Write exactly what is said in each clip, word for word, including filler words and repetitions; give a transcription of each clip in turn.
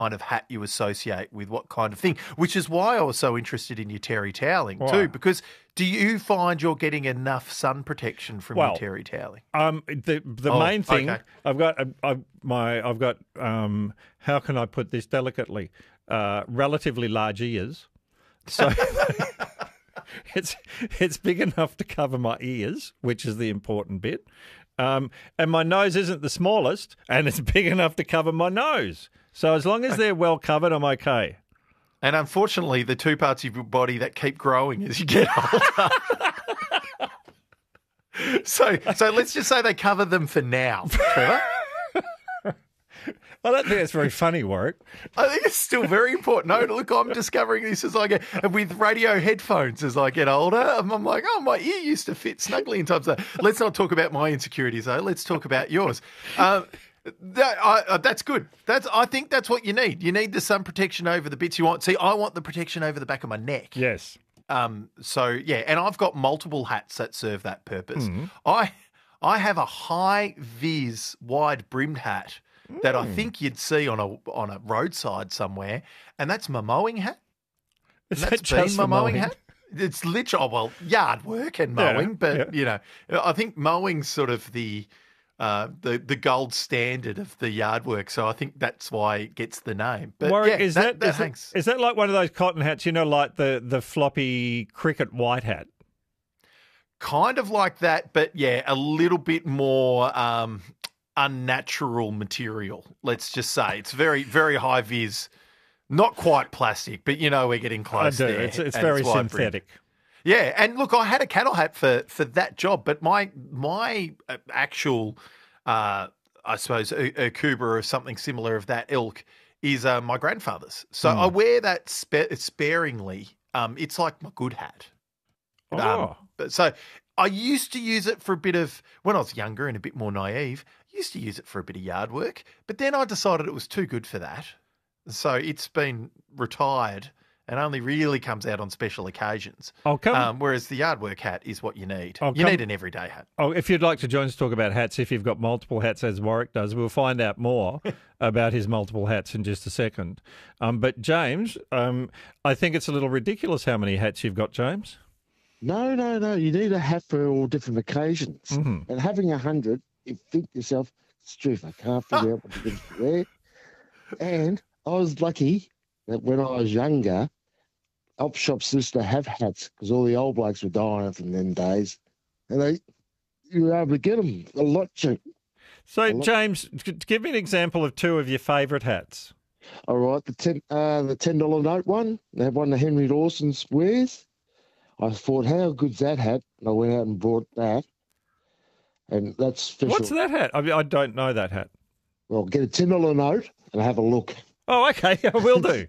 kind of hat you associate with what kind of thing, which is why I was so interested in your terry toweling Wow. too, because do you find you're getting enough sun protection from Well, your terry toweling? Um, the the Oh, main thing okay. I've got, uh, I've, my I've got. Um, how can I put this delicately? Uh, relatively large ears, so it's it's big enough to cover my ears, which is the important bit. Um, and my nose isn't the smallest, and it's big enough to cover my nose. So as long as they're well covered, I'm okay. And unfortunately, the two parts of your body that keep growing as you get older. so, so let's just say they cover them for now, Trevor. I don't think that's very funny, Warwick. I think it's still very important. No, look, I'm discovering this as I get with radio headphones as I get older. I'm, I'm like, oh, my ear used to fit snugly in times. Let's not talk about my insecurities, though. Let's talk about yours. Um, that, I, uh, that's good. That's I think that's what you need. You need the sun protection over the bits you want. See, I want the protection over the back of my neck. Yes. Um. So yeah, and I've got multiple hats that serve that purpose. Mm. I I have a high vis wide brimmed hat that I think you'd see on a on a roadside somewhere, and that's my mowing hat. Is And that that's been just my for mowing mowing? hat. It's literally, oh, well, yard work and Yeah, mowing, but, yeah. you know, I think mowing's sort of the, uh, the the gold standard of the yard work, so I think that's why it gets the name. But Warwick, yeah, is that, that, that is, that, hangs. is that like one of those cotton hats, you know, like the, the floppy cricket white hat? Kind of like that, but yeah, a little bit more um, unnatural material, let's just say. It's very, very high vis, not quite plastic, but, you know, we're getting close I do. there. It's, it's and very wide brimmed. synthetic. Yeah, and look, I had a cattle hat for, for that job, but my my uh, actual, uh, I suppose, a, a Kuba or something similar of that ilk is uh, my grandfather's. So Mm. I wear that spa- sparingly. Um, it's like my good hat. Oh. Um, but so I used to use it for a bit of, when I was younger and a bit more naive, I used to use it for a bit of yard work, but then I decided it was too good for that. So it's been retired and only really comes out on special occasions. I'll come. Um, whereas the yard work hat is what you need. I'll you come- need an everyday hat. Oh, if you'd like to join us to talk about hats, if you've got multiple hats, as Warwick does, we'll find out more about his multiple hats in just a second. Um, but James, um, I think it's a little ridiculous how many hats you've got, James. No, no, no. You need a hat for all different occasions. Mhm. And having a hundred, you think to yourself, it's true, I can't figure out what to wear. And I was lucky that when I was younger, op shops used to have hats because all the old blokes were dying from them days. And they, you were able to get them a lot cheap. So, lot- James, g- give me an example of two of your favourite hats. All right, the ten, uh, the ten dollar note one. They have one that Henry Lawson's wears. I thought, how good's that hat? And I went out and bought that. And that's special. What's that hat? I, mean, I don't know that hat. Well, get a ten dollar note and have a look. Oh, okay, I will do.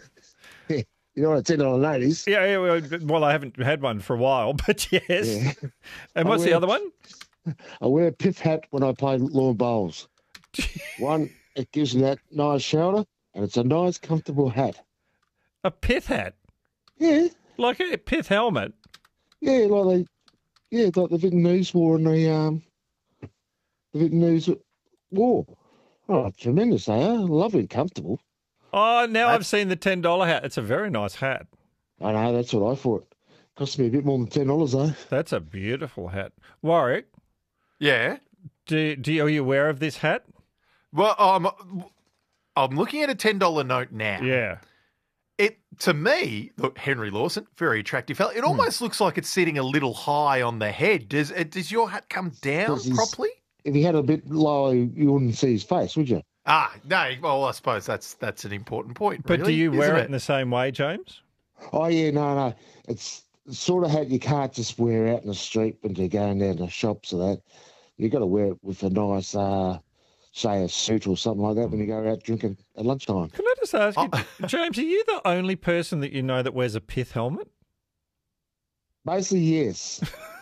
You know what a ten dollar note is? Yeah, yeah, well, well, I haven't had one for a while, but yes. Yeah. And I what's the wear- other one? I wear a piff hat when I play lawn bowls. One, it gives you that nice shoulder, and it's a nice, comfortable hat. A pith hat, Yeah, like a pith helmet. yeah, like they, yeah, like the Vietnamese wore in the um, the Vietnamese war. Oh, tremendous! They are lovely, comfortable. Oh, now That's- I've seen the ten dollar hat. It's a very nice hat. I know that's what I thought. Cost me a bit more than ten dollars though. That's a beautiful hat. Warwick, Yeah. do, do you, are you aware of this hat? Well, I'm, I'm looking at a ten dollar note now. Yeah. It to me, look, Henry Lawson, very attractive fella. It Hmm. almost looks like it's sitting a little high on the head. Does it, does your hat come down Does his- properly? If he had a bit lower, you wouldn't see his face, would you? Ah, no. Well, I suppose that's that's an important point. But really, do you wear isn't it in the same way, James? Oh yeah, no, no. It's the sort of hat you can't just wear out in the street when you're going down to shops or that. You got to wear it with a nice, uh, say, a suit or something like that when you go out drinking at lunchtime. Can I just ask you, Oh. James, are you the only person that you know that wears a pith helmet? Basically, yes.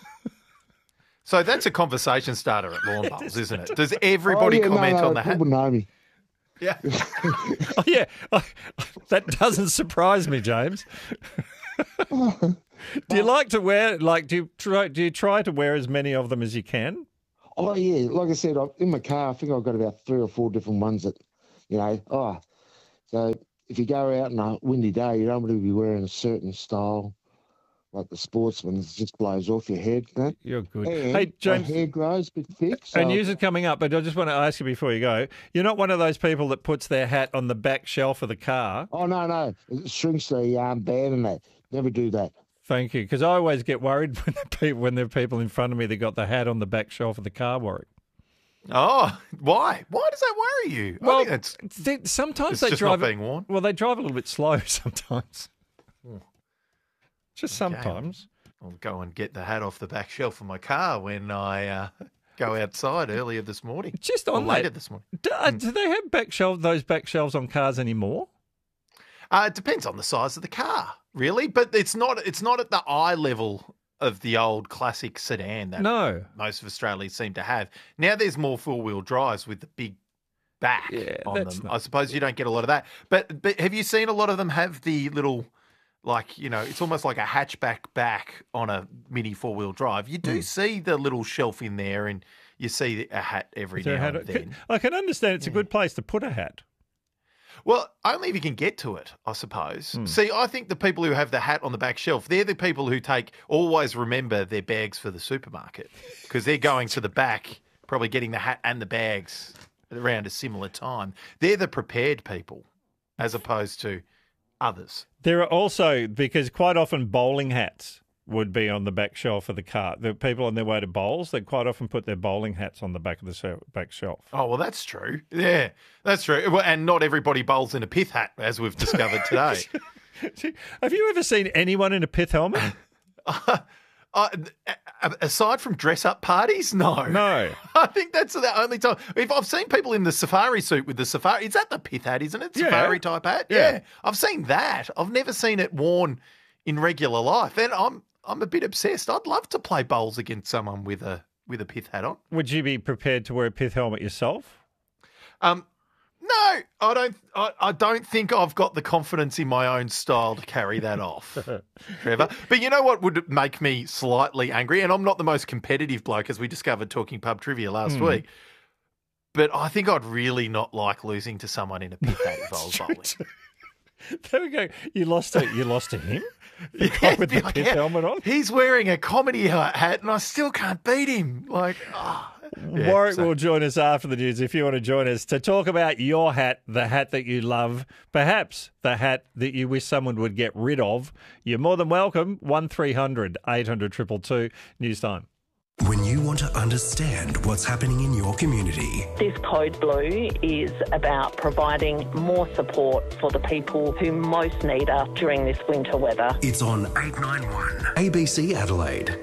So that's a conversation starter at Lawn Bowls, isn't it? Does everybody Oh, yeah, no, comment no, on the hat? people know me. Yeah. Oh, yeah. That doesn't surprise me, James. Do you like to wear, like, do you try, do you try to wear as many of them as you can? Oh yeah, like I said, I- in my car, I think I've got about three or four different ones that, you know, oh, So if you go out on a windy day, you don't want to be wearing a certain style, like the sportsman, it just blows off your head. You know? You're good. And Hey, James, my hair grows a bit thick. So and news is coming up, but I just want to ask you before you go, you're not one of those people that puts their hat on the back shelf of the car. Oh, no, no. It shrinks the um, band and that. Never do that. Thank you, because I always get worried when the people, when there are people in front of me that got the hat on the back shelf of the car, Warwick. Oh, why? Why does that worry you? I Well, think that's they, sometimes it's they just drive not being worn. Well, they drive a little bit slow sometimes. Oh. Just Okay. sometimes. I'll go and get the hat off the back shelf of my car when I uh, go outside earlier this morning. Just or on later that, this morning. do, uh, do they have back shelf those back shelves on cars anymore? Uh, it depends on the size of the car, really, but it's not. It's not at the eye level of the old classic sedan that No. most of Australia seem to have. Now there's more four-wheel drives with the big back Yeah, on that's them. not- I suppose you don't get a lot of that. But but have you seen a lot of them have the little, like, you know, it's almost like a hatchback back on a mini four-wheel drive. You do Mm. see the little shelf in there and you see a hat every Is there a now hat- and then. I can understand it's a Yeah. good place to put a hat. Well, only if you can get to it, I suppose. Hmm. See, I think the people who have the hat on the back shelf, they're the people who take always remember their bags for the supermarket because they're going to the back, probably getting the hat and the bags around a similar time. They're the prepared people as opposed to others. There are also, because quite often bowling hats would be on the back shelf of the car. The people on their way to bowls, they quite often put their bowling hats on the back of the shel- back shelf. Oh, well, that's true. Yeah, that's true. Well, and not everybody bowls in a pith hat, as we've discovered today. Have you ever seen anyone in a pith helmet? Uh, uh, aside from dress-up parties, no. No. I think that's the only time. If I've seen people in the safari suit with the safari, is that the pith hat, isn't it? Yeah. Safari type hat? Yeah. I've seen that. I've never seen it worn in regular life. And I'm I'm a bit obsessed. I'd love to play bowls against someone with a with a pith hat on. Would you be prepared to wear a pith helmet yourself? Um, no, I don't. I, I don't think I've got the confidence in my own style to carry that off, Trevor. But you know what would make me slightly angry, and I'm not the most competitive bloke, as we discovered talking pub trivia last Mm. week. But I think I'd really not like losing to someone in a pith hat if I was bowling. There we go. You lost to you lost to him. The Yeah, guy with it'd be the like, pith yeah, helmet on. He's wearing a comedy hat, and I still can't beat him. Like, oh. Yeah, Warwick so- will join us after the news if you want to join us to talk about your hat, the hat that you love, perhaps the hat that you wish someone would get rid of. You're more than welcome. one three hundred eight hundred two two two. News time. When you want to understand what's happening in your community, This Code Blue is about providing more support for the people who most need us during this winter weather. it's on eight ninety-one A B C Adelaide.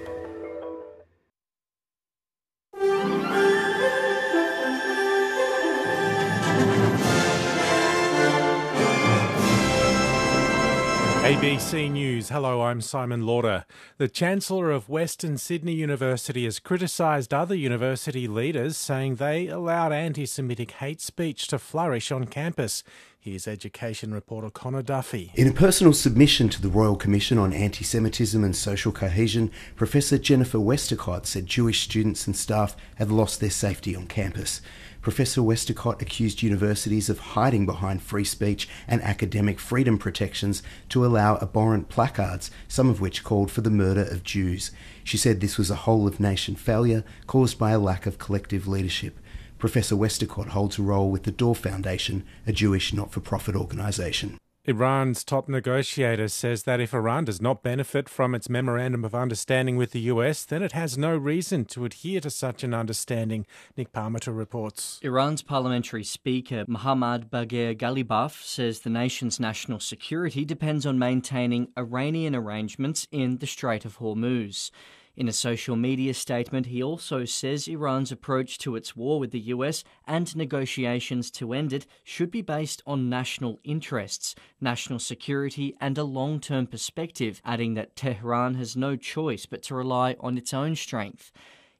A B C News. Hello, I'm Simon Lauder. The Chancellor of Western Sydney University has criticised other university leaders, saying they allowed anti-Semitic hate speech to flourish on campus. Here's education reporter Connor Duffy. In a personal submission to the Royal Commission on Anti-Semitism and Social Cohesion, Professor Jennifer Westacott said Jewish students and staff had lost their safety on campus. Professor Westacott accused universities of hiding behind free speech and academic freedom protections to allow abhorrent placards, some of which called for the murder of Jews. She said this was a whole-of-nation failure caused by a lack of collective leadership. Professor Westacott holds a role with the Door Foundation, a Jewish not-for-profit organisation. Iran's top negotiator says that if Iran does not benefit from its memorandum of understanding with the U S, then it has no reason to adhere to such an understanding. Nick Parmenter reports. Iran's parliamentary speaker Mohammad Bagher Ghalibaf says the nation's national security depends on maintaining Iranian arrangements in the Strait of Hormuz. In a social media statement, he also says Iran's approach to its war with the U S and negotiations to end it should be based on national interests, national security and a long-term perspective, adding that Tehran has no choice but to rely on its own strength.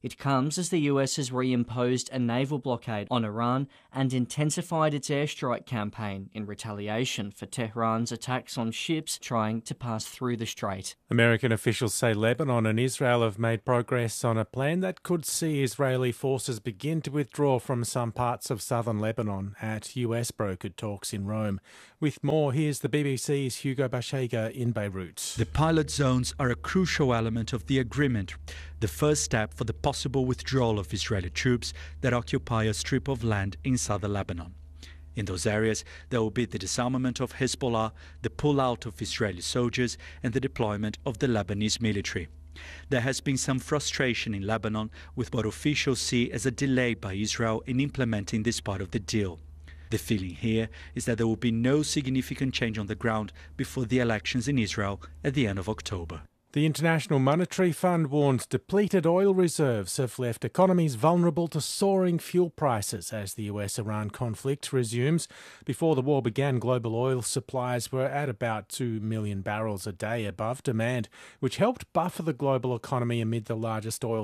It comes as the U S has reimposed a naval blockade on Iran and intensified its airstrike campaign in retaliation for Tehran's attacks on ships trying to pass through the strait. American officials say Lebanon and Israel have made progress on a plan that could see Israeli forces begin to withdraw from some parts of southern Lebanon at U S-brokered talks in Rome. With more, here's the B B C's Hugo Bashega in Beirut. The pilot zones are a crucial element of the agreement, the first step for the possible withdrawal of Israeli troops that occupy a strip of land in southern Lebanon. In those areas, there will be the disarmament of Hezbollah, the pull-out of Israeli soldiers, and the deployment of the Lebanese military. There has been some frustration in Lebanon with what officials see as a delay by Israel in implementing this part of the deal. The feeling here is that there will be no significant change on the ground before the elections in Israel at the end of October. The International Monetary Fund warns depleted oil reserves have left economies vulnerable to soaring fuel prices as the U S-Iran conflict resumes. Before the war began, global oil supplies were at about two million barrels a day above demand, which helped buffer the global economy amid the largest oil